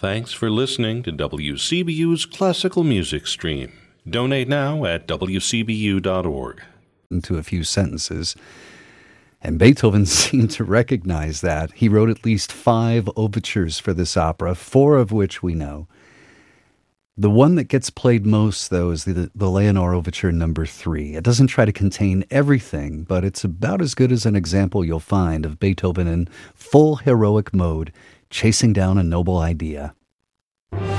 Thanks for listening to WCBU's Classical Music Stream. Donate now at wcbu.org. Into a few sentences. And Beethoven seemed to recognize that. He wrote at least 5 overtures for this opera, 4 of which we know. The one that gets played most, though, is the Leonore Overture number 3. It doesn't try to contain everything, but it's about as good as an example you'll find of Beethoven in full heroic mode, chasing down a noble idea.